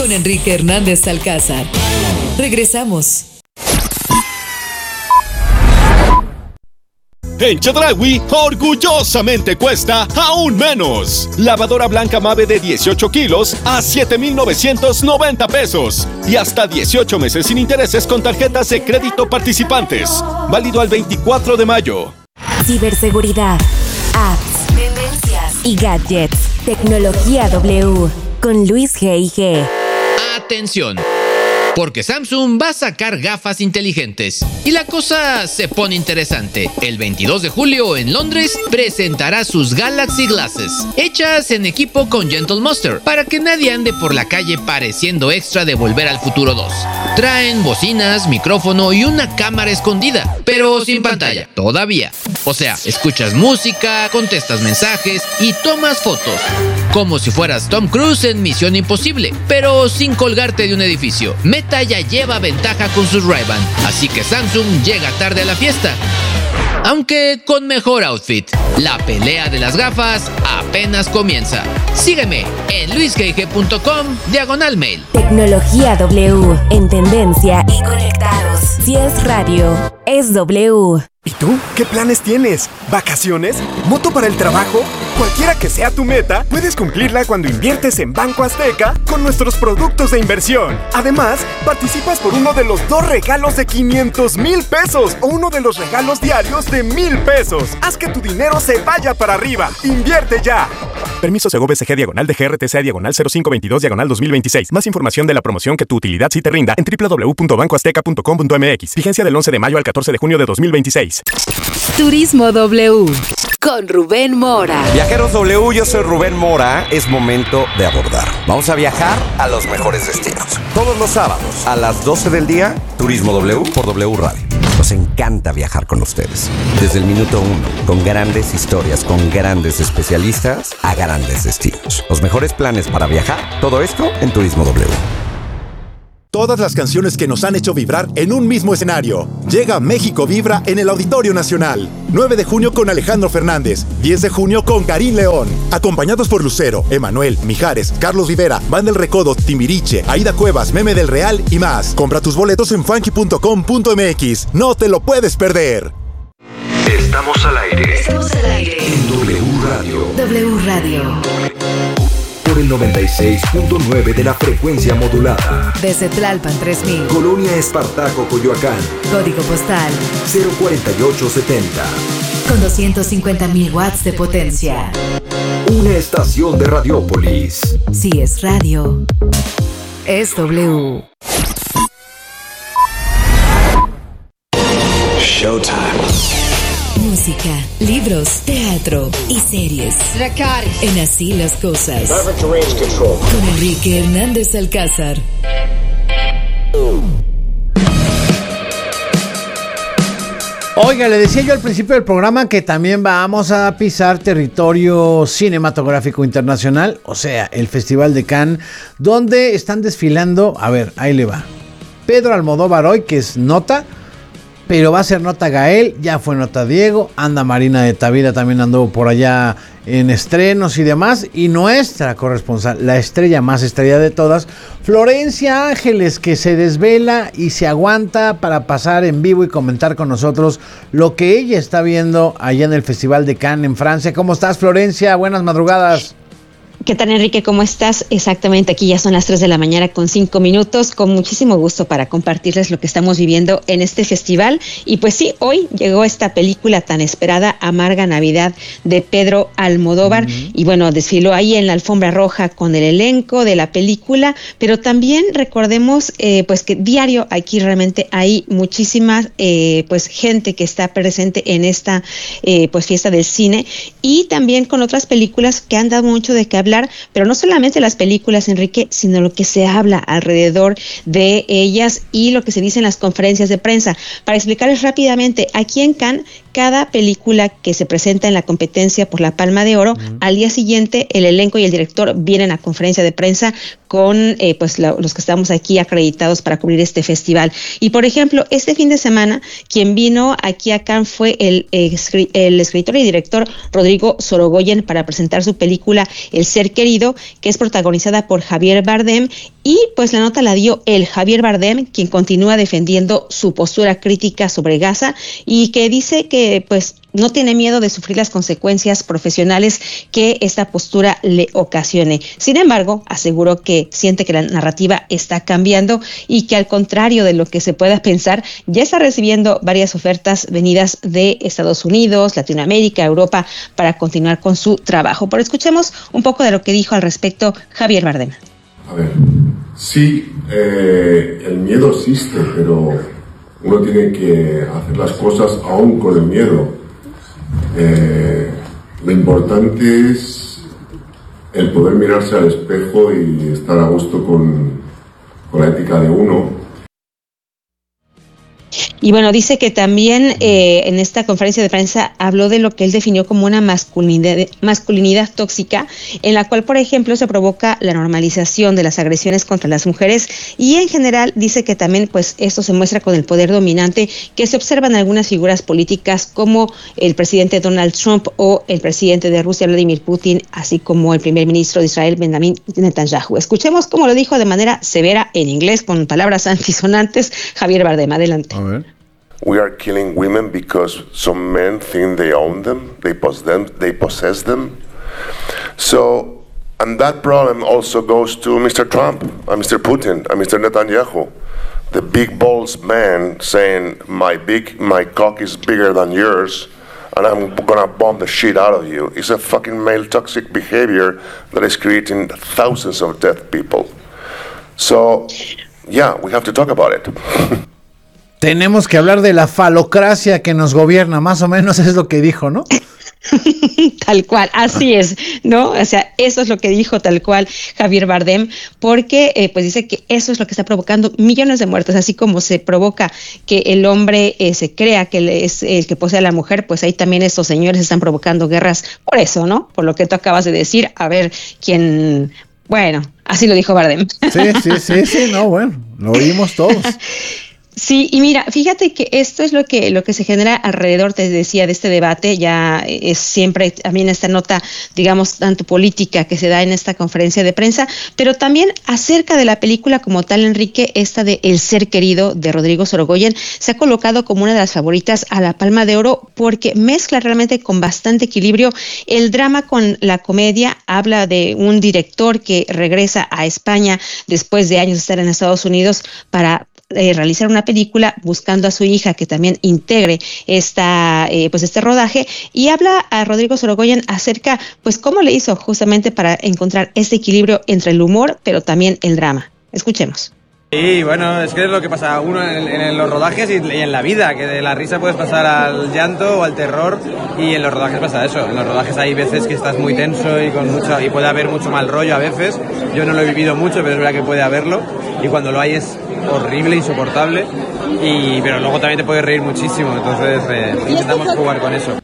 con Enrique Hernández Alcázar. Regresamos. En Chedraui, orgullosamente cuesta aún menos. Lavadora blanca Mave de 18 kilos a 7,990 pesos. Y hasta 18 meses sin intereses con tarjetas de crédito participantes. Válido al 24 de mayo. Ciberseguridad, apps, tendencias y gadgets. Tecnología W con Luis G&G. Atención, porque Samsung va a sacar gafas inteligentes. Y la cosa se pone interesante. El 22 de julio en Londres presentará sus Galaxy Glasses, hechas en equipo con Gentle Monster, para que nadie ande por la calle pareciendo extra de Volver al Futuro 2. Traen bocinas, micrófono y una cámara escondida, pero sin pantalla, todavía. O sea, escuchas música, contestas mensajes y tomas fotos. Como si fueras Tom Cruise en Misión Imposible, pero sin colgarte de un edificio. Meta ya lleva ventaja con sus Ray-Ban, así que Samsung llega tarde a la fiesta, aunque con mejor outfit. La pelea de las gafas apenas comienza. Sígueme en luisgg.com/mail. Tecnología W, en tendencia y conectados. Si es radio, es W. ¿Y tú? ¿Qué planes tienes? ¿Vacaciones? ¿Moto para el trabajo? Cualquiera que sea tu meta, puedes cumplirla cuando inviertes en Banco Azteca con nuestros productos de inversión. Además, participas por uno de los 2 regalos de 500,000 pesos o uno de los regalos diarios de 1,000 pesos. Haz que tu dinero se vaya para arriba. ¡Invierte ya! Permiso Segov SG/DGRTC/0522/2026. Más información de la promoción que tu utilidad sí te rinda en www.bancoazteca.com.mx. Vigencia del 11 de mayo al 14 de junio de 2026. Turismo W con Rubén Mora. Viajeros W, yo soy Rubén Mora. Es momento de abordar. Vamos a viajar a los mejores destinos. Todos los sábados a las 12 del día, Turismo W por W Radio. Nos encanta viajar con ustedes. Desde el minuto 1, con grandes historias, con grandes especialistas, a grandes destinos. Los mejores planes para viajar, todo esto en Turismo W. Todas las canciones que nos han hecho vibrar en un mismo escenario. Llega México Vibra en el Auditorio Nacional. 9 de junio con Alejandro Fernández. 10 de junio con Karim León. Acompañados por Lucero, Emanuel, Mijares, Carlos Rivera, Banda El Recodo, Timbiriche, Aida Cuevas, Meme del Real y más. Compra tus boletos en funky.com.mx. No te lo puedes perder. Estamos al aire. Estamos al aire. En W Radio. W Radio. Por el 96.9 de la frecuencia modulada. Desde Tlalpan 3000. Colonia Espartaco, Coyoacán. Código postal 04870. con 250,000 watts de potencia. Una estación de Radiópolis. Si es radio, es W. Showtime. Música, libros, teatro y series. En Así las Cosas. Con Enrique Hernández Alcázar. Oiga, le decía yo al principio del programa que también vamos a pisar territorio cinematográfico internacional, o sea, el Festival de Cannes, donde están desfilando, a ver, ahí le va, Pedro Almodóvar hoy, que es nota, pero va a ser nota Gael, ya fue nota Diego, anda Marina de Tavira, también anduvo por allá en estrenos y demás, y nuestra corresponsal, la estrella más estrella de todas, Florencia Ángeles, que se desvela y se aguanta para pasar en vivo y comentar con nosotros lo que ella está viendo allá en el Festival de Cannes en Francia. ¿Cómo estás, Florencia? Buenas madrugadas. ¿Qué tal, Enrique? ¿Cómo estás? Exactamente, aquí ya son las 3 de la mañana con 5 minutos, con muchísimo gusto para compartirles lo que estamos viviendo en este festival. Y pues sí, hoy llegó esta película tan esperada, Amarga Navidad, de Pedro Almodóvar, y bueno, desfiló ahí en la alfombra roja con el elenco de la película, pero también recordemos pues que diario aquí realmente hay muchísima pues gente que está presente en esta pues fiesta del cine, y también con otras películas que han dado mucho de qué hablar, pero no solamente las películas, Enrique, sino lo que se habla alrededor de ellas y lo que se dice en las conferencias de prensa. Para explicarles rápidamente, aquí en Cannes cada película que se presenta en la competencia por la Palma de Oro, al día siguiente el elenco y el director vienen a conferencia de prensa con los que estamos aquí acreditados para cubrir este festival. Y por ejemplo, este fin de semana, quien vino aquí a Cannes fue el escritor y director Rodrigo Sorogoyen para presentar su película El Ser Querido, que es protagonizada por Javier Bardem, y pues la nota la dio el Javier Bardem, quien continúa defendiendo su postura crítica sobre Gaza y que dice que pues no tiene miedo de sufrir las consecuencias profesionales que esta postura le ocasione. Sin embargo, aseguró que siente que la narrativa está cambiando y que al contrario de lo que se pueda pensar, ya está recibiendo varias ofertas venidas de Estados Unidos, Latinoamérica, Europa, para continuar con su trabajo. Pero escuchemos un poco de lo que dijo al respecto Javier Bardem. A ver, sí, el miedo existe, pero uno tiene que hacer las cosas aún con el miedo. Lo importante es el poder mirarse al espejo y estar a gusto con la ética de uno. Y bueno, dice que también en esta conferencia de prensa habló de lo que él definió como una masculinidad tóxica, en la cual, por ejemplo, se provoca la normalización de las agresiones contra las mujeres, y en general dice que también pues esto se muestra con el poder dominante que se observa en algunas figuras políticas como el presidente Donald Trump o el presidente de Rusia Vladimir Putin, así como el primer ministro de Israel Benjamin Netanyahu. Escuchemos cómo lo dijo de manera severa en inglés con palabras antisonantes Javier Bardem. Adelante. A ver. We are killing women because some men think they own them, they possess them. So, and that problem also goes to Mr. Trump, and Mr. Putin, and Mr. Netanyahu, the big balls man saying my cock is bigger than yours, and I'm gonna bomb the shit out of you. It's a fucking male toxic behavior that is creating thousands of dead people. So, yeah, we have to talk about it. Tenemos que hablar de la falocracia que nos gobierna, más o menos es lo que dijo, ¿no? Tal cual, así es, ¿no? O sea, eso es lo que dijo tal cual Javier Bardem, porque pues dice que eso es lo que está provocando millones de muertes, así como se provoca que el hombre se crea que es el que posee a la mujer, pues ahí también estos señores están provocando guerras por eso, ¿no? Por lo que tú acabas de decir, a ver quién... Bueno, así lo dijo Bardem. Sí, no, bueno, lo oímos todos. Sí, y mira, fíjate que esto es lo que se genera alrededor, te decía, de este debate. Ya es siempre también esta nota, digamos, tanto política que se da en esta conferencia de prensa, pero también acerca de la película como tal, Enrique, esta de El Ser Querido de Rodrigo Sorogoyen se ha colocado como una de las favoritas a la Palma de Oro porque mezcla realmente con bastante equilibrio el drama con la comedia. Habla de un director que regresa a España después de años de estar en Estados Unidos para realizar una película buscando a su hija que también integre este rodaje, y habla a Rodrigo Sorogoyen acerca pues cómo le hizo justamente para encontrar este equilibrio entre el humor pero también el drama. Escuchemos. Y bueno, es que es lo que pasa uno en los rodajes y en la vida, que de la risa puedes pasar al llanto o al terror, y en los rodajes pasa eso. En los rodajes hay veces que estás muy tenso y puede haber mucho mal rollo a veces. Yo no lo he vivido mucho, pero es verdad que puede haberlo, y cuando lo hay es horrible, insoportable, pero luego también te puedes reír muchísimo, entonces intentamos jugar con eso.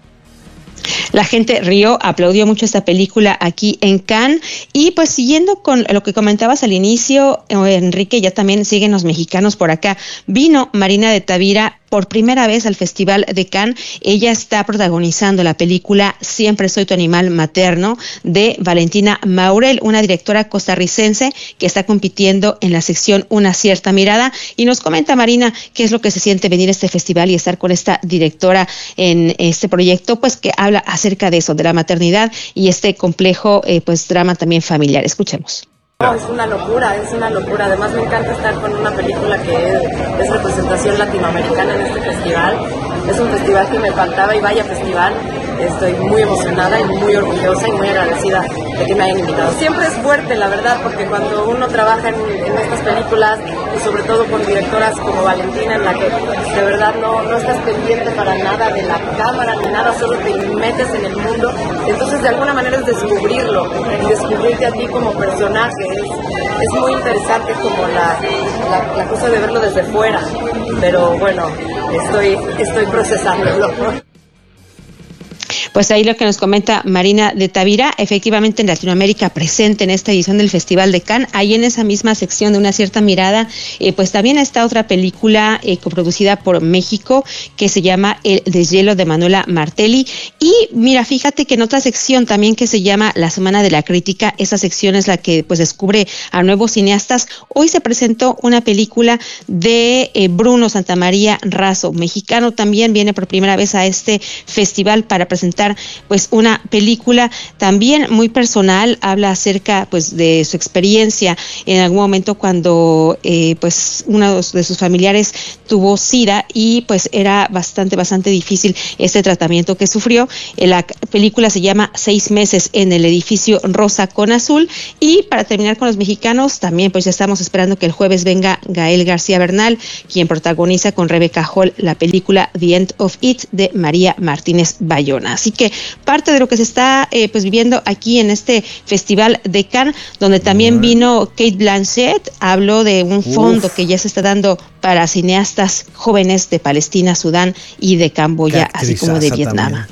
La gente rió, aplaudió mucho esta película aquí en Cannes. Y pues siguiendo con lo que comentabas al inicio, Enrique, ya también siguen los mexicanos por acá. Vino Marina de Tavira por primera vez al Festival de Cannes. Ella está protagonizando la película Siempre soy tu animal materno de Valentina Maurel, una directora costarricense que está compitiendo en la sección Una cierta mirada. Y nos comenta Marina qué es lo que se siente venir a este festival y estar con esta directora en este proyecto, pues que habla acerca de eso, de la maternidad y este complejo drama también familiar. Escuchemos. No, es una locura. Además me encanta estar con una película que es representación latinoamericana en este festival. Es un festival que me faltaba y vaya festival. Estoy muy emocionada y muy orgullosa y muy agradecida de que me hayan invitado. Siempre es fuerte, la verdad, porque cuando uno trabaja en estas películas y sobre todo con directoras como Valentina, en la que de verdad no estás pendiente para nada de la cámara ni nada, solo te metes en el mundo, entonces de alguna manera es descubrirlo y descubrirte a ti como personaje. Es muy interesante como la cosa de verlo desde fuera, pero bueno, estoy procesándolo. Pues ahí lo que nos comenta Marina de Tavira, efectivamente en Latinoamérica presente en esta edición del Festival de Cannes, ahí en esa misma sección de Una cierta mirada, pues también está otra película coproducida por México que se llama El deshielo de Manuela Martelli. Y mira, fíjate que en otra sección también que se llama La Semana de la Crítica, esa sección es la que pues descubre a nuevos cineastas. Hoy se presentó una película de Bruno Santamaría Razo, mexicano, también viene por primera vez a este festival para presentar pues una película también muy personal, habla acerca pues de su experiencia en algún momento cuando pues uno de sus familiares tuvo SIDA y pues era bastante difícil este tratamiento que sufrió. La película se llama 6 meses en el edificio rosa con azul. Y para terminar con los mexicanos, también pues ya estamos esperando que el jueves venga Gael García Bernal, quien protagoniza con Rebeca Hall la película The End of It de María Martínez Bayona. Así que parte de lo que se está pues viviendo aquí en este Festival de Cannes, donde también vino Kate Blanchett, habló de un fondo que ya se está dando para cineastas jóvenes de Palestina, Sudán y de Camboya, así como de Vietnam. También.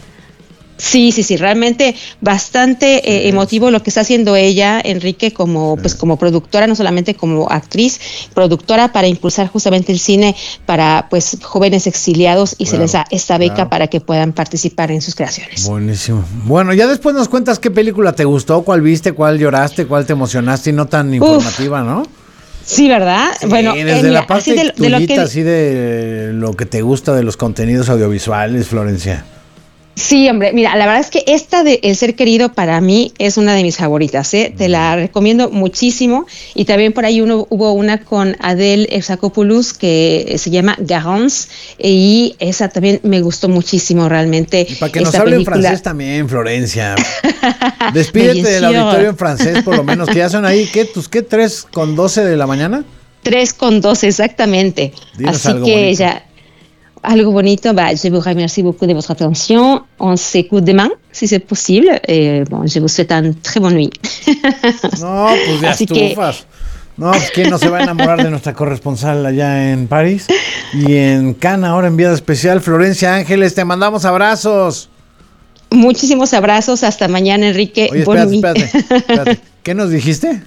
Sí, realmente bastante emotivo lo que está haciendo ella, Enrique, como productora, no solamente como actriz, productora para impulsar justamente el cine para pues jóvenes exiliados y se les da esta beca para que puedan participar en sus creaciones. Buenísimo. Bueno, ya después nos cuentas qué película te gustó, cuál viste, cuál lloraste, cuál te emocionaste y no tan informativa, ¿no? Sí, ¿verdad? Sí, bueno, desde la parte así de lo que te gusta de los contenidos audiovisuales, Florencia. Sí, hombre, mira, la verdad es que esta de El ser querido para mí es una de mis favoritas, te la recomiendo muchísimo. Y también por ahí hubo una con Adele Exarchopoulos que se llama Garance, y esa también me gustó muchísimo realmente. Y para que nos hable en francés también, Florencia. Despídete del auditorio en francés, por lo menos, que ya son ahí, ¿tus qué? ¿3:12 de la mañana? 3:12, exactamente. Dinos así algo que bonito. ya... Algo bonito, je vous remercie beaucoup de votre attention. On s'écoute demain, si c'est possible. Bon, je vous souhaite une très bonne nuit. No, pues ya estufas. No, pues quién no se va a enamorar de nuestra corresponsal allá en París y en Cannes, ahora enviada especial, Florencia Ángeles, te mandamos abrazos. Muchísimos abrazos, hasta mañana, Enrique. Oye, espérate. ¿Qué nos dijiste?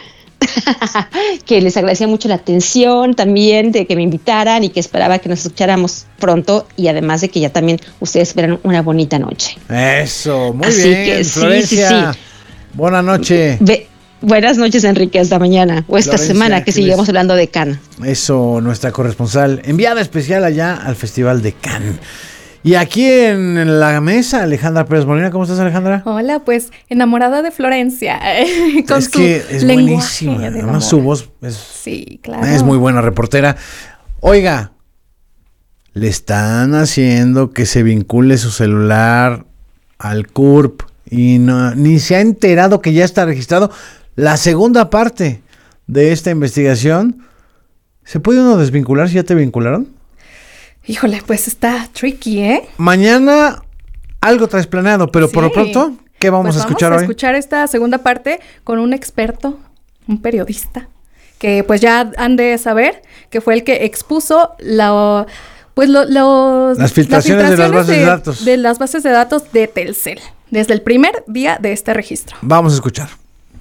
Que les agradecía mucho la atención también, de que me invitaran y que esperaba que nos escucháramos pronto, y además de que ya también ustedes esperan una bonita noche. Eso, muy Así bien, que, Florencia. Sí. Buenas noches. Buenas noches, Enrique, hasta mañana o esta Florencia semana que sigamos hablando de Cannes. Eso, nuestra corresponsal enviada especial allá al Festival de Cannes. Y aquí en la mesa, Alejandra Pérez Molina. ¿Cómo estás, Alejandra? Hola, pues enamorada de Florencia. Con es que es buenísima. Además su voz sí, claro. Es muy buena reportera. Oiga, le están haciendo que se vincule su celular al CURP y ni se ha enterado que ya está registrado. La segunda parte de esta investigación, ¿se puede uno desvincular si ya te vincularon? Híjole, pues está tricky, ¿eh? Mañana algo traes planeado, pero por lo pronto, ¿qué vamos a escuchar hoy? Vamos a escuchar esta segunda parte con un experto, un periodista, que pues ya han de saber que fue el que expuso las filtraciones de las bases de datos. De las bases de datos de Telcel, desde el primer día de este registro. Vamos a escuchar.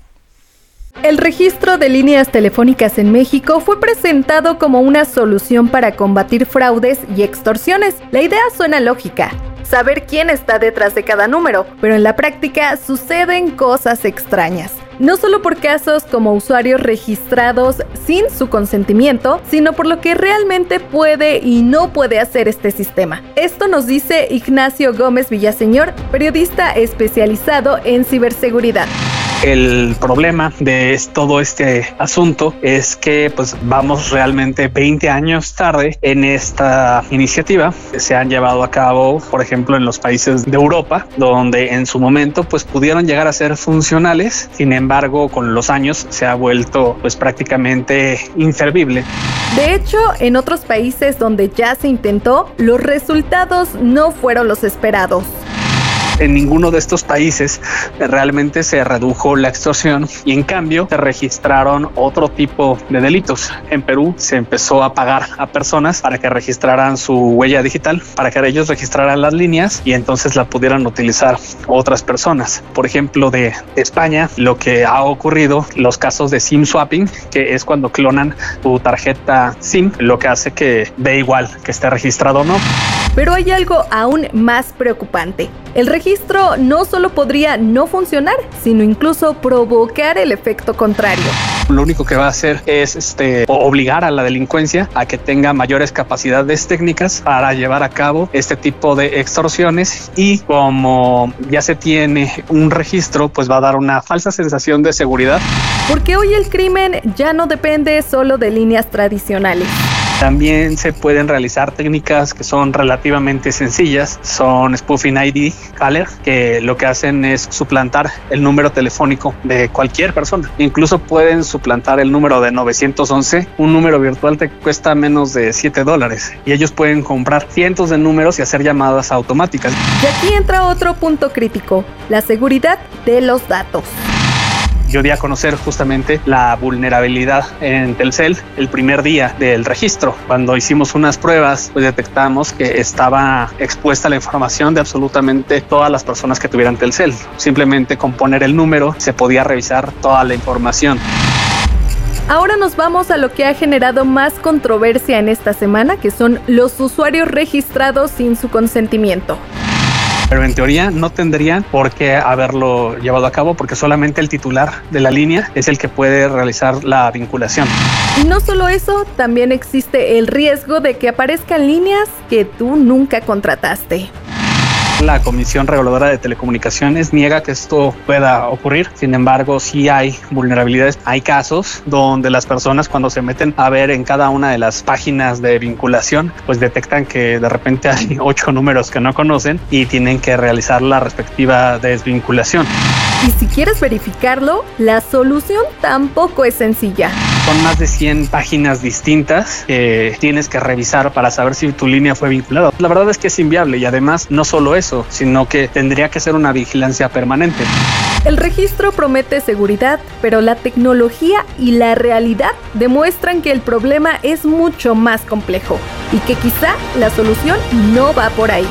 El registro de líneas telefónicas en México fue presentado como una solución para combatir fraudes y extorsiones. La idea suena lógica, saber quién está detrás de cada número, pero en la práctica suceden cosas extrañas. No solo por casos como usuarios registrados sin su consentimiento, sino por lo que realmente puede y no puede hacer este sistema. Esto nos dice Ignacio Gómez Villaseñor, periodista especializado en ciberseguridad. El problema de todo este asunto es que pues vamos realmente 20 años tarde en esta iniciativa. Se han llevado a cabo, por ejemplo, en los países de Europa, donde en su momento pues pudieron llegar a ser funcionales. Sin embargo, con los años se ha vuelto pues prácticamente inservible. De hecho, en otros países donde ya se intentó, los resultados no fueron los esperados. En ninguno de estos países realmente se redujo la extorsión y en cambio se registraron otro tipo de delitos. En Perú se empezó a pagar a personas para que registraran su huella digital, para que ellos registraran las líneas y entonces la pudieran utilizar otras personas. Por ejemplo, de España, lo que ha ocurrido, los casos de SIM swapping, que es cuando clonan tu tarjeta SIM, lo que hace que dé igual que esté registrado o no. Pero hay algo aún más preocupante. El registro no solo podría no funcionar, sino incluso provocar el efecto contrario. Lo único que va a hacer es obligar a la delincuencia a que tenga mayores capacidades técnicas para llevar a cabo este tipo de extorsiones, y como ya se tiene un registro, pues va a dar una falsa sensación de seguridad. Porque hoy el crimen ya no depende solo de líneas tradicionales. También se pueden realizar técnicas que son relativamente sencillas, son spoofing ID caller, que lo que hacen es suplantar el número telefónico de cualquier persona. Incluso pueden suplantar el número de 911, un número virtual te cuesta menos de $7 y ellos pueden comprar cientos de números y hacer llamadas automáticas. Y aquí entra otro punto crítico, la seguridad de los datos. Yo di a conocer justamente la vulnerabilidad en Telcel el primer día del registro. Cuando hicimos unas pruebas, pues detectamos que estaba expuesta la información de absolutamente todas las personas que tuvieran Telcel. Simplemente con poner el número se podía revisar toda la información. Ahora nos vamos a lo que ha generado más controversia en esta semana, que son los usuarios registrados sin su consentimiento. Pero en teoría no tendrían por qué haberlo llevado a cabo, porque solamente el titular de la línea es el que puede realizar la vinculación. Y no solo eso, también existe el riesgo de que aparezcan líneas que tú nunca contrataste. La Comisión Reguladora de Telecomunicaciones niega que esto pueda ocurrir. Sin embargo, sí hay vulnerabilidades. Hay casos donde las personas, cuando se meten a ver en cada una de las páginas de vinculación, pues detectan que de repente hay 8 números que no conocen y tienen que realizar la respectiva desvinculación. Y si quieres verificarlo, la solución tampoco es sencilla. Son más de 100 páginas distintas que tienes que revisar para saber si tu línea fue vinculada. La verdad es que es inviable y además no solo eso, sino que tendría que ser una vigilancia permanente. El registro promete seguridad, pero la tecnología y la realidad demuestran que el problema es mucho más complejo y que quizá la solución no va por ahí.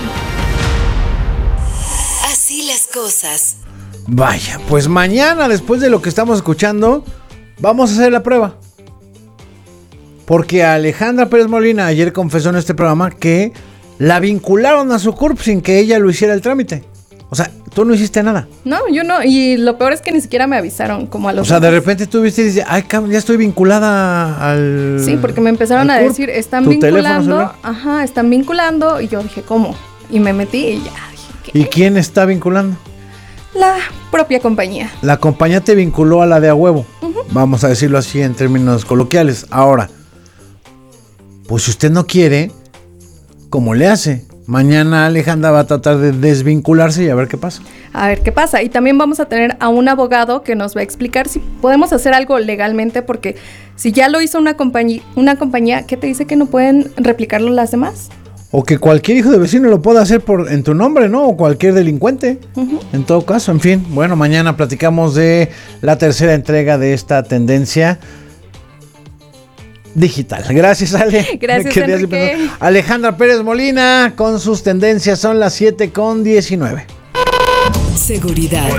Así las cosas. Vaya, pues mañana, después de lo que estamos escuchando, vamos a hacer la prueba. Porque Alejandra Pérez Molina ayer confesó en este programa que la vincularon a su CURP sin que ella lo hiciera el trámite. O sea, tú no hiciste nada. No, yo no. Y lo peor es que ni siquiera me avisaron como a los... O sea, de repente tú viste y dices, ay, cabrón, ya estoy vinculada al... Sí, porque me empezaron a decir, están vinculando. Ajá, están vinculando. Y yo dije, ¿cómo? Y me metí y ya dije, ¿qué? ¿Y quién está vinculando? La propia compañía. La compañía te vinculó a la de a huevo. Vamos a decirlo así en términos coloquiales. Ahora, pues si usted no quiere, ¿cómo le hace? Mañana Alejandra va a tratar de desvincularse y a ver qué pasa. A ver qué pasa. Y también vamos a tener a un abogado que nos va a explicar si podemos hacer algo legalmente, porque si ya lo hizo una compañía, ¿qué te dice que no pueden replicarlo las demás? O que cualquier hijo de vecino lo pueda hacer en tu nombre, ¿no? O cualquier delincuente. En todo caso, en fin. Bueno, mañana platicamos de la tercera entrega de esta tendencia digital. Gracias, Ale. Gracias, Enrique. Alejandra Pérez Molina con sus tendencias. Son las 7:19. Seguridad.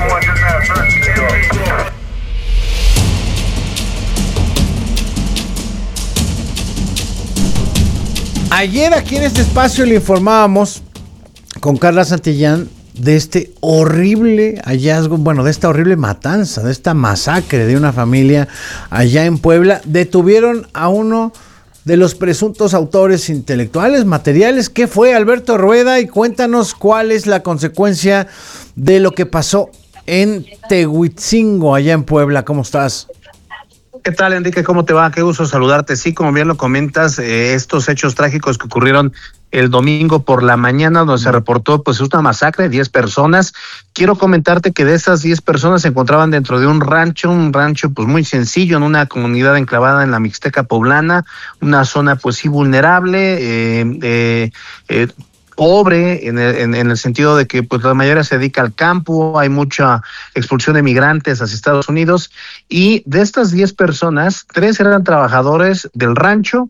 Ayer aquí en este espacio le informábamos con Carla Santillán de este horrible hallazgo, bueno, de esta horrible matanza, de esta masacre de una familia allá en Puebla. Detuvieron a uno de los presuntos autores intelectuales, materiales. ¿Qué fue, Alberto Rueda? Y cuéntanos cuál es la consecuencia de lo que pasó en Tehuitzingo, allá en Puebla. ¿Cómo estás? ¿Qué tal, Enrique? ¿Cómo te va? Qué gusto saludarte. Sí, como bien lo comentas, estos hechos trágicos que ocurrieron el domingo por la mañana, donde se reportó pues una masacre de 10 personas. Quiero comentarte que de esas 10 personas se encontraban dentro de un rancho pues muy sencillo, en una comunidad enclavada en la Mixteca poblana, una zona pues sí vulnerable, pobre en el sentido de que pues la mayoría se dedica al campo, hay mucha expulsión de migrantes hacia Estados Unidos, y de estas 10 personas, 3 eran trabajadores del rancho,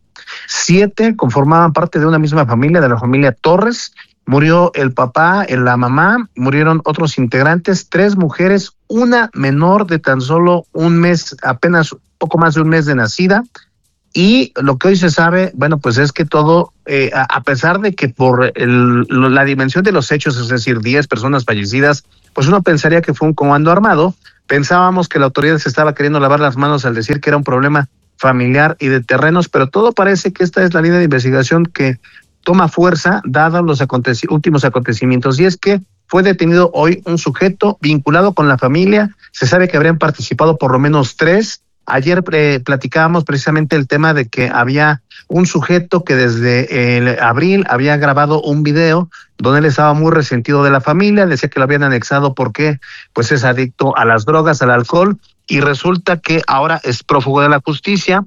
7 conformaban parte de una misma familia, de la familia Torres. Murió el papá, la mamá, murieron otros integrantes, 3 mujeres, una menor de tan solo un mes, apenas poco más de un mes de nacida. Y lo que hoy se sabe, bueno, pues es que todo, a pesar de que por la dimensión de los hechos, es decir, 10 personas fallecidas, pues uno pensaría que fue un comando armado. Pensábamos que la autoridad se estaba queriendo lavar las manos al decir que era un problema familiar y de terrenos, pero todo parece que esta es la línea de investigación que toma fuerza dados los últimos acontecimientos, y es que fue detenido hoy un sujeto vinculado con la familia. Se sabe que habrían participado por lo menos 3. Ayer platicábamos precisamente el tema de que había un sujeto que desde el abril había grabado un video donde él estaba muy resentido de la familia, decía que lo habían anexado porque pues es adicto a las drogas, al alcohol, y resulta que ahora es prófugo de la justicia.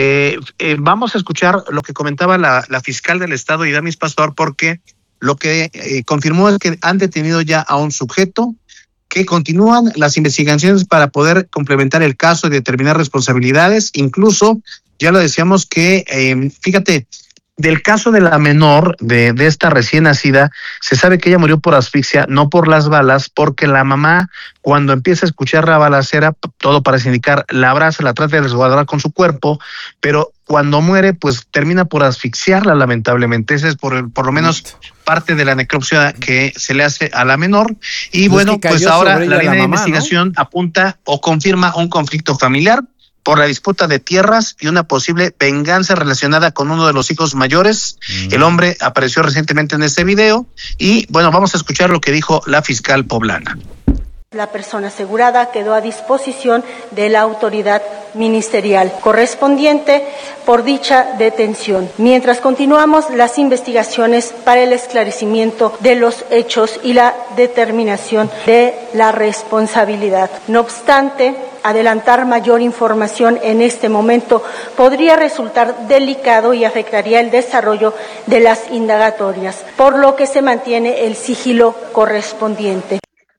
Vamos a escuchar lo que comentaba la fiscal del estado, Idamis Pastor, porque lo que confirmó es que han detenido ya a un sujeto, que continúan las investigaciones para poder complementar el caso y determinar responsabilidades. Incluso, ya lo decíamos que, fíjate, del caso de la menor, de esta recién nacida, se sabe que ella murió por asfixia, no por las balas, porque la mamá, cuando empieza a escuchar la balacera, todo parece indicar, la abraza, la trata de resguardar con su cuerpo, pero cuando muere, pues termina por asfixiarla, lamentablemente. Ese es por lo menos parte de la necropsia que se le hace a la menor. Y bueno, pues ahora la línea de investigación apunta o confirma un conflicto familiar por la disputa de tierras y una posible venganza relacionada con uno de los hijos mayores. El hombre apareció recientemente en este video y bueno, vamos a escuchar lo que dijo la fiscal poblana. La persona asegurada quedó a disposición de la autoridad ministerial correspondiente por dicha detención, mientras continuamos las investigaciones para el esclarecimiento de los hechos y la determinación de la responsabilidad. No obstante, adelantar mayor información en este momento podría resultar delicado y afectaría el desarrollo de las indagatorias, por lo que se mantiene el sigilo correspondiente.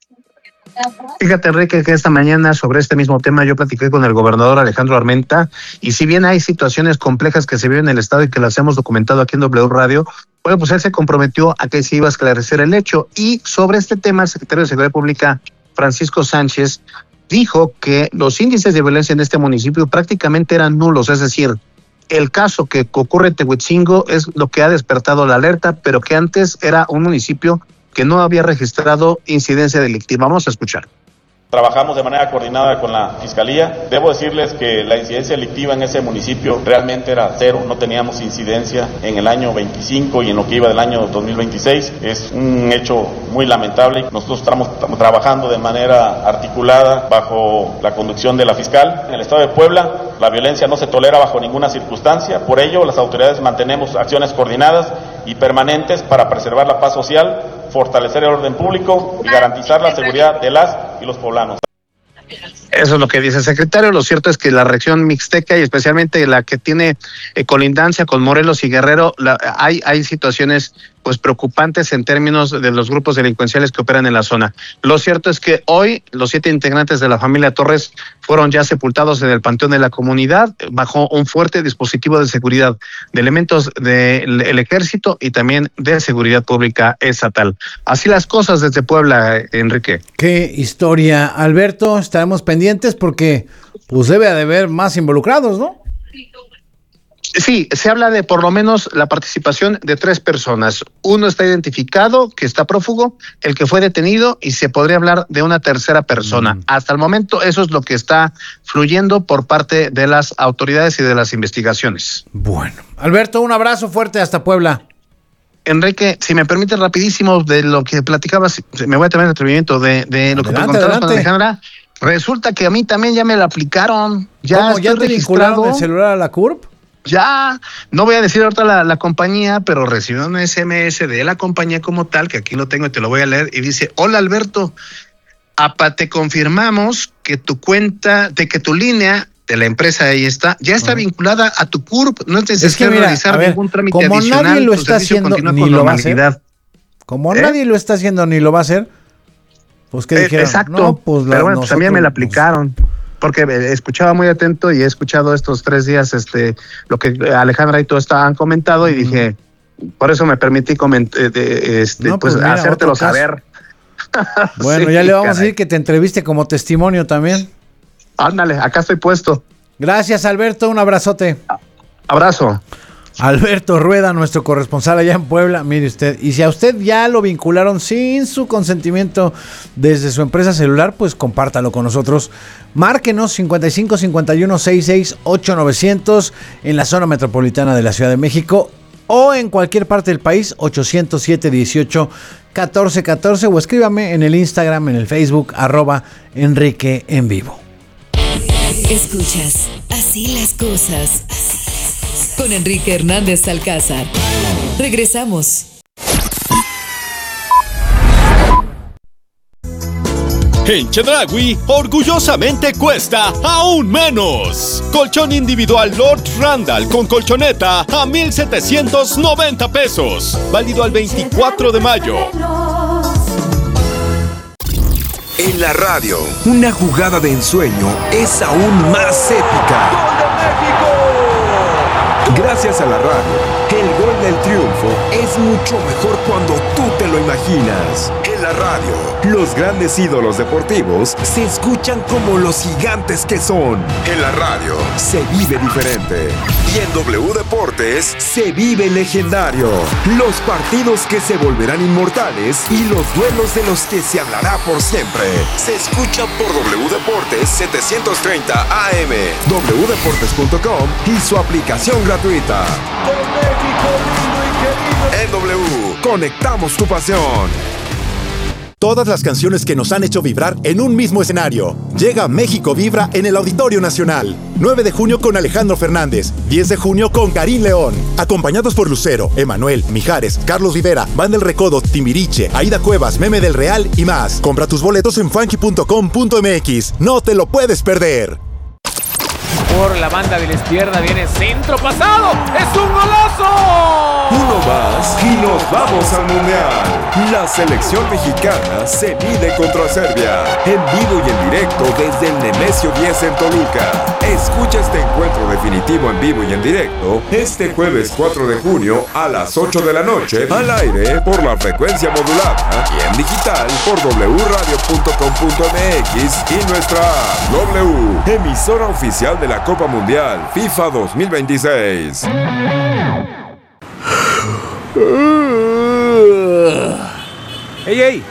Fíjate, Enrique, que esta mañana sobre este mismo tema yo platiqué con el gobernador Alejandro Armenta, y si bien hay situaciones complejas que se viven en el estado y que las hemos documentado aquí en W Radio, bueno, pues él se comprometió a que se iba a esclarecer el hecho. Y sobre este tema, el secretario de Seguridad Pública, Francisco Sánchez, dijo que los índices de violencia en este municipio prácticamente eran nulos, es decir, el caso que ocurre en Tehuitzingo es lo que ha despertado la alerta, pero que antes era un municipio que no había registrado incidencia delictiva. Vamos a escuchar. Trabajamos de manera coordinada con la Fiscalía. Debo decirles que la incidencia delictiva en ese municipio realmente era 0. No teníamos incidencia en el año 25 y en lo que iba del año 2026. Es un hecho muy lamentable. Nosotros estamos trabajando de manera articulada bajo la conducción de la fiscal. En el estado de Puebla, la violencia no se tolera bajo ninguna circunstancia. Por ello, las autoridades mantenemos acciones coordinadas y permanentes para preservar la paz social, fortalecer el orden público y garantizar la seguridad de las y los poblanos. Eso es lo que dice el secretario. Lo cierto es que la región mixteca y especialmente la que tiene colindancia con Morelos y Guerrero, hay situaciones pues preocupantes en términos de los grupos delincuenciales que operan en la zona. Lo cierto es que hoy los 7 integrantes de la familia Torres fueron ya sepultados en el panteón de la comunidad bajo un fuerte dispositivo de seguridad de elementos del ejército y también de seguridad pública estatal. Así las cosas desde Puebla, Enrique. Qué historia, Alberto. Estaremos pendientes porque pues debe de haber más involucrados, ¿no? Sí, se habla de por lo menos la participación de 3 personas. Uno está identificado, que está prófugo, el que fue detenido, y se podría hablar de una tercera persona. Hasta el momento eso es lo que está fluyendo por parte de las autoridades y de las investigaciones. Bueno, Alberto, un abrazo fuerte hasta Puebla. Enrique, si me permite rapidísimo de lo que platicabas, me voy a tomar el atrevimiento de lo que te contabas con Alejandra. Resulta que a mí también ya me la aplicaron. ¿Cómo? ¿Ya te vincularon el celular a la CURP? Ya, no voy a decir ahorita la compañía, pero recibí un SMS de la compañía como tal, que aquí lo tengo y te lo voy a leer, y dice: hola Alberto, te confirmamos que tu cuenta, de que tu línea de la empresa ahí está, ya está vinculada a tu CURP, no es necesario realizar ningún trámite como adicional. Nadie lo está haciendo, ni lo va a hacer. Como nadie lo está haciendo ni lo va a hacer, pues ¿qué dijeron? Exacto, no, pues pero bueno, pues a mí me la aplicaron. Porque escuchaba muy atento y he escuchado estos 3 días lo que Alejandra y tú han comentado y dije, por eso me permití mira, hacértelo saber. Bueno, sí, ya le vamos a caray. decir que te entreviste como testimonio también. Ándale, acá estoy puesto. Gracias, Alberto, un abrazote. Abrazo. Alberto Rueda, nuestro corresponsal allá en Puebla, mire usted, y si a usted ya lo vincularon sin su consentimiento desde su empresa celular, pues compártalo con nosotros. Márquenos 55 51 66 8900 en la zona metropolitana de la Ciudad de México o en cualquier parte del país, 807 18 14 14, o escríbame en el Instagram, en el Facebook, @Enrique en Vivo. Escuchas Así las cosas con Enrique Hernández Alcázar. Regresamos. En Chedraui, orgullosamente cuesta aún menos. Colchón individual Lord Randall con colchoneta a 1,790 pesos. Válido al 24 de mayo. En la radio, una jugada de ensueño es aún más épica. Gracias a la radio, el gol del triunfo es mucho mejor cuando tú te lo imaginas. En la radio, los grandes ídolos deportivos se escuchan como los gigantes que son. En la radio, se vive diferente. Y en W Deportes, se vive legendario. Los partidos que se volverán inmortales y los duelos de los que se hablará por siempre. Se escucha por W Deportes 730 AM, wdeportes.com y su aplicación gratuita. En W, conectamos tu pasión. Todas las canciones que nos han hecho vibrar en un mismo escenario. Llega México Vibra en el Auditorio Nacional. 9 de junio con Alejandro Fernández. 10 de junio con Karim León. Acompañados por Lucero, Emanuel, Mijares, Carlos Rivera, Banda El Recodo, Timbiriche, Aida Cuevas, Meme del Real y más. Compra tus boletos en funky.com.mx. No te lo puedes perder. Por la banda de la izquierda viene centro pasado. ¡Es un golazo! Uno más y nos vamos al Mundial. La selección mexicana se mide contra Serbia. En vivo y en directo desde el Nemesio 10 en Toluca. Escucha este encuentro definitivo en vivo y en directo este jueves 4 de junio a las 8 de la noche al aire por la frecuencia modulada y en digital por wradio.com.mx y nuestra app W, emisora oficial de la Copa Mundial FIFA 2026. ¡Ey, ey!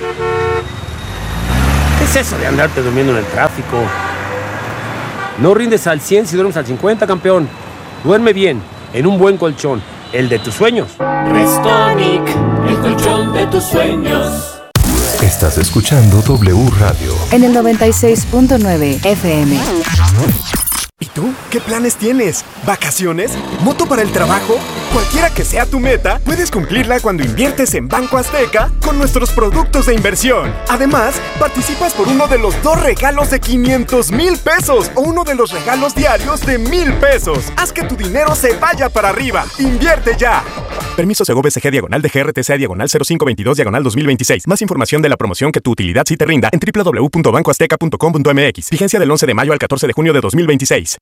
¿Qué es eso de andarte durmiendo en el tráfico? No rindes al 100 si duermes al 50, campeón. Duerme bien, en un buen colchón, el de tus sueños. Restonic, el colchón de tus sueños. Estás escuchando W Radio. En el 96.9 FM. ¿Y tú? ¿Qué planes tienes? ¿Vacaciones? ¿Moto para el trabajo? Cualquiera que sea tu meta, puedes cumplirla cuando inviertes en Banco Azteca con nuestros productos de inversión. Además, participas por uno de los 2 regalos de 500,000 pesos o uno de los regalos diarios de 1,000 pesos. Haz que tu dinero se vaya para arriba. ¡Invierte ya! Permiso Segov SG /DGRTC/0522/2026. Más información de la promoción que tu utilidad sí te rinda en www.bancoazteca.com.mx. Vigencia del 11 de mayo al 14 de junio de 2026.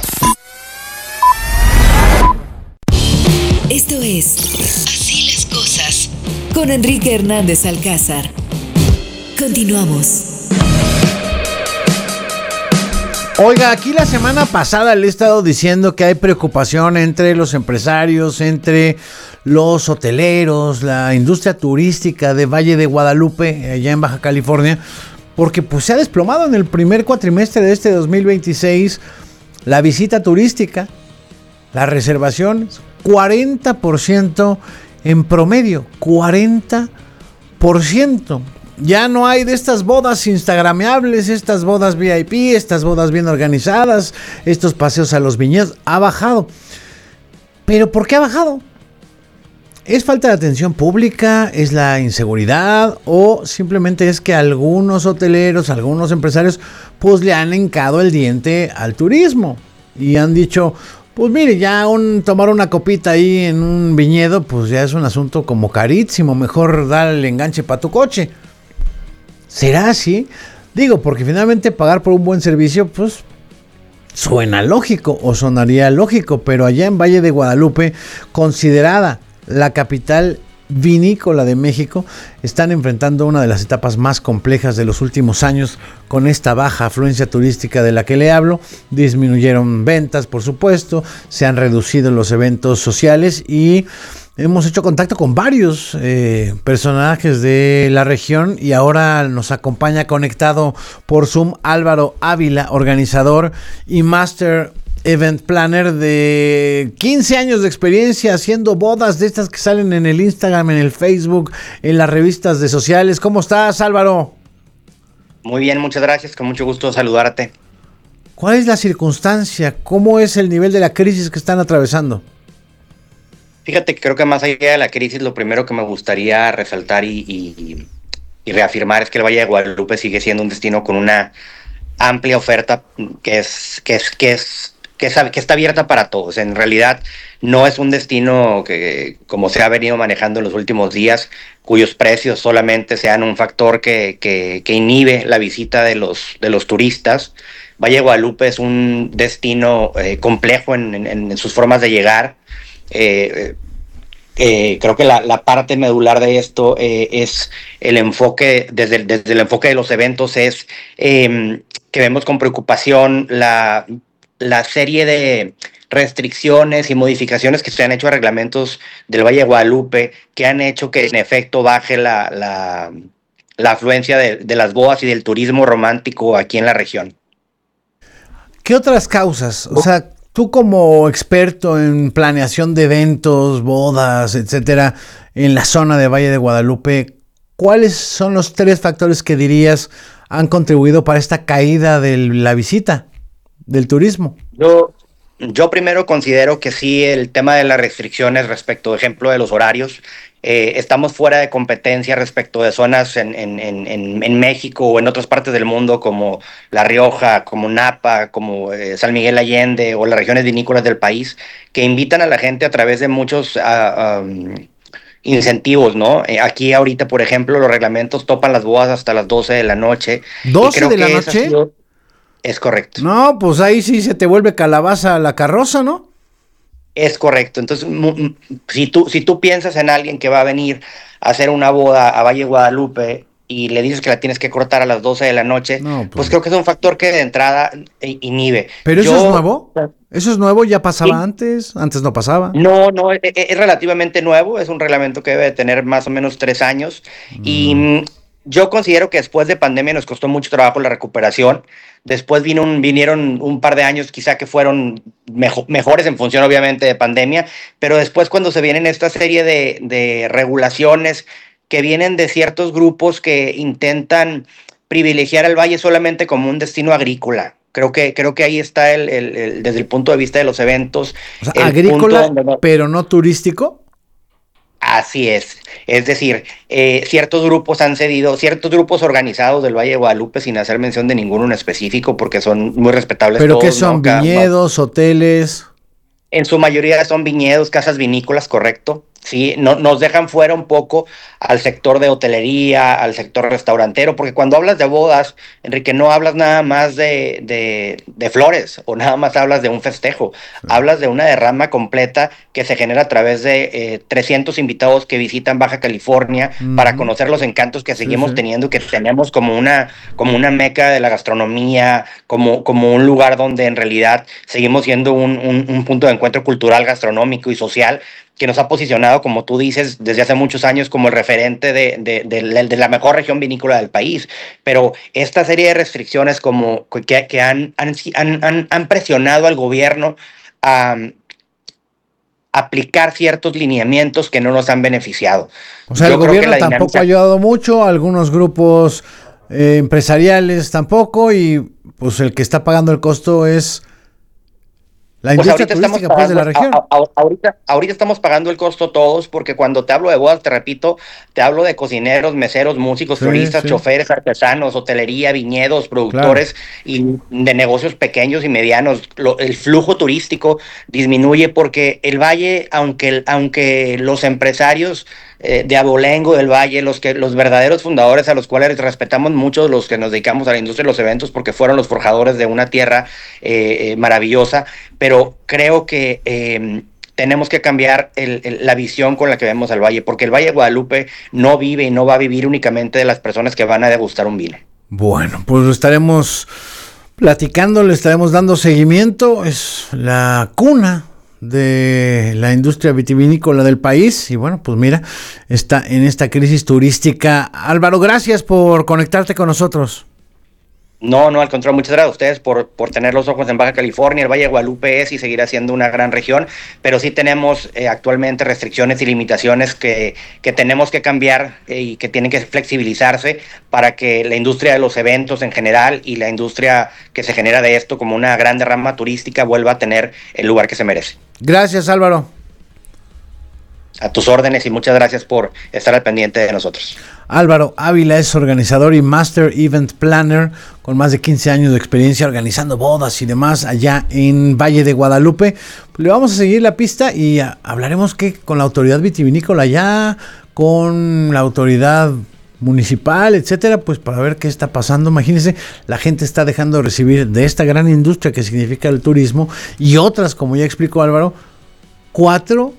Esto es Así las cosas con Enrique Hernández Alcázar. Continuamos. Oiga, aquí la semana pasada le he estado diciendo que hay preocupación entre los empresarios, entre los hoteleros, la industria turística de Valle de Guadalupe, allá en Baja California, porque pues se ha desplomado en el primer cuatrimestre de este 2026 la visita turística, las reservaciones, 40% en promedio, 40%. Ya no hay de estas bodas instagrameables, estas bodas VIP, estas bodas bien organizadas, estos paseos a los viñedos. Ha bajado. ¿Pero por qué ha bajado? ¿Es falta de atención pública? ¿Es la inseguridad? ¿O simplemente es que algunos hoteleros, algunos empresarios, pues le han hincado el diente al turismo? Y han dicho, Pues mire, ya tomar una copita ahí en un viñedo, pues ya es un asunto como carísimo. Mejor dar el enganche para tu coche. ¿Será así? Digo, porque finalmente pagar por un buen servicio, pues suena lógico o sonaría lógico. Pero allá en Valle de Guadalupe, considerada la capital vinícola de México, están enfrentando una de las etapas más complejas de los últimos años con esta baja afluencia turística de la que le hablo. Disminuyeron ventas, por supuesto, se han reducido los eventos sociales y hemos hecho contacto con varios personajes de la región y ahora nos acompaña conectado por Zoom Álvaro Ávila, organizador y Master Event Planner de 15 años de experiencia haciendo bodas de estas que salen en el Instagram, en el Facebook, en las revistas de sociales. ¿Cómo estás, Álvaro? Muy bien, muchas gracias, con mucho gusto saludarte. ¿Cuál es la circunstancia? ¿Cómo es el nivel de la crisis que están atravesando? Fíjate que creo que más allá de la crisis, lo primero que me gustaría resaltar y reafirmar es que el Valle de Guadalupe sigue siendo un destino con una amplia oferta que está abierta para todos. En realidad no es un destino que, como se ha venido manejando en los últimos días, cuyos precios solamente sean un factor que inhibe la visita de los turistas. Valle de Guadalupe es un destino complejo en sus formas de llegar. Creo que la parte medular de esto es el enfoque, desde el enfoque de los eventos, es que vemos con preocupación la serie de restricciones y modificaciones que se han hecho a reglamentos del Valle de Guadalupe, que han hecho que en efecto baje la afluencia de las bodas y del turismo romántico aquí en la región. ¿Qué otras causas? O sea, tú como experto en planeación de eventos, bodas, etcétera, en la zona de Valle de Guadalupe, ¿cuáles son los 3 factores que dirías han contribuido para esta caída de la visita, del turismo? Yo primero considero que sí, el tema de las restricciones respecto, por ejemplo, de los horarios. Estamos fuera de competencia respecto de zonas en México o en otras partes del mundo como La Rioja, como Napa, como San Miguel Allende o las regiones vinícolas del país, que invitan a la gente a través de muchos incentivos, ¿no? Aquí ahorita, por ejemplo, los reglamentos topan las bodas hasta las 12 de la noche. ¿12 de la noche? Es correcto. No, pues ahí sí se te vuelve calabaza la carroza, ¿no? Es correcto. Entonces, si tú piensas en alguien que va a venir a hacer una boda a Valle de Guadalupe y le dices que la tienes que cortar a las 12 de la noche, pues creo que es un factor que de entrada inhibe. ¿Pero eso es nuevo? ¿Eso es nuevo? ¿Ya pasaba antes? ¿Antes no pasaba? No, es relativamente nuevo. Es un reglamento que debe de tener más o menos 3 años. Y yo considero que después de pandemia nos costó mucho trabajo la recuperación. Después vinieron un par de años quizá que fueron mejores en función obviamente de pandemia, pero después cuando se vienen esta serie de regulaciones que vienen de ciertos grupos que intentan privilegiar al valle solamente como un destino agrícola. Creo que ahí está desde el punto de vista de los eventos. O sea, agrícola, pero no turístico. Así es decir, ciertos grupos han cedido, ciertos grupos organizados del Valle de Guadalupe, sin hacer mención de ninguno en específico, porque son muy respetables. ¿Pero todos, qué son? ¿No? ¿Viñedos, hoteles? En su mayoría son viñedos, casas vinícolas, correcto. Sí, nos dejan fuera un poco al sector de hotelería, al sector restaurantero, porque cuando hablas de bodas, Enrique, no hablas nada más de flores o nada más hablas de un festejo, hablas de una derrama completa que se genera a través de 300 invitados que visitan Baja California para conocer los encantos que seguimos teniendo, que tenemos como una meca de la gastronomía, como un lugar donde en realidad seguimos siendo un punto de encuentro cultural, gastronómico y social, que nos ha posicionado, como tú dices, desde hace muchos años como el referente de la mejor región vinícola del país. Pero esta serie de restricciones como que han presionado al gobierno a aplicar ciertos lineamientos que no nos han beneficiado. O sea, el gobierno tampoco ha ayudado mucho, algunos grupos empresariales tampoco, y pues el que está pagando el costo es La industria turística pues, de la región. Ahorita estamos pagando el costo todos, porque cuando te hablo de bodas, te repito, te hablo de cocineros, meseros, músicos, floristas, choferes, artesanos, hotelería, viñedos, productores y de negocios pequeños y medianos. El flujo turístico disminuye porque el valle, aunque los empresarios de Abolengo del Valle, los verdaderos fundadores a los cuales respetamos mucho, los que nos dedicamos a la industria de los eventos, porque fueron los forjadores de una tierra maravillosa, pero creo que tenemos que cambiar la visión con la que vemos al Valle, porque el Valle de Guadalupe no vive y no va a vivir únicamente de las personas que van a degustar un vino. Bueno, pues lo estaremos platicando, le estaremos dando seguimiento. Es la cuna de la industria vitivinícola del país y bueno, pues mira, está en esta crisis turística. Álvaro, gracias por conectarte con nosotros. No, al contrario, muchas gracias a ustedes por tener los ojos en Baja California. El Valle de Guadalupe es y seguirá siendo una gran región, pero sí tenemos actualmente restricciones y limitaciones que tenemos que cambiar y que tienen que flexibilizarse para que la industria de los eventos en general y la industria que se genera de esto como una gran derrama turística vuelva a tener el lugar que se merece. Gracias, Álvaro. A tus órdenes y muchas gracias por estar al pendiente de nosotros. Álvaro Ávila es organizador y Master Event Planner con más de 15 años de experiencia organizando bodas y demás allá en Valle de Guadalupe. Pues le vamos a seguir la pista y hablaremos con la autoridad vitivinícola allá, con la autoridad municipal, etcétera, pues para ver qué está pasando. Imagínense, la gente está dejando de recibir de esta gran industria que significa el turismo y otras, como ya explicó Álvaro, 4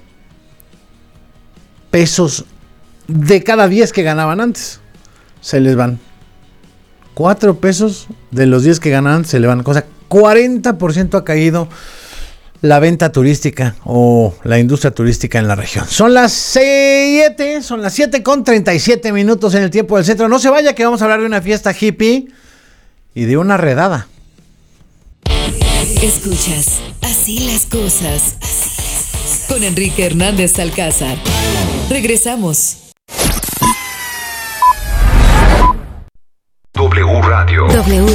pesos de cada 10 que ganaban antes. Se les van 4 pesos de los 10 que ganaban, se le van. O sea, 40% ha caído la venta turística o la industria turística en la región. Son las 7 con 37 minutos en el tiempo del centro. No se vaya, que vamos a hablar de una fiesta hippie y de una redada. Escuchas Así las cosas con Enrique Hernández Alcázar. Regresamos. W Radio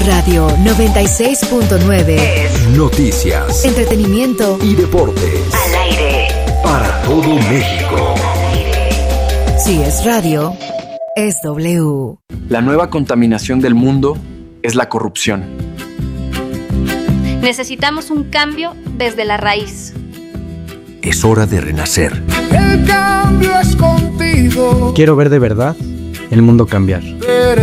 96.9 Noticias, entretenimiento y deportes al aire para todo México. Si es radio, es W. La nueva contaminación del mundo es la corrupción. Necesitamos un cambio desde la raíz. Es hora de renacer. El cambio es contigo. Quiero ver de verdad el mundo cambiar.